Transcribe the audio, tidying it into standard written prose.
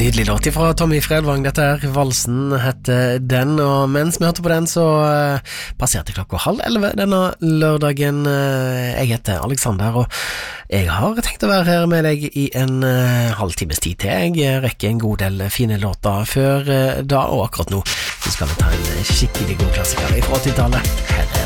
nydelig låt fra Tommy Fredvang. Dette Valsen heter den, og mens vi hørte på den så passerte klokka 10:30 denne lørdagen. Jeg heter Alexander, og jeg har tenkt å være her med deg i en halvtimes tid til. Jeg rekker en god del fine låter før da, og akkurat nå så skal vi ta en skikkelig god klassiker fra 80-tallet. Her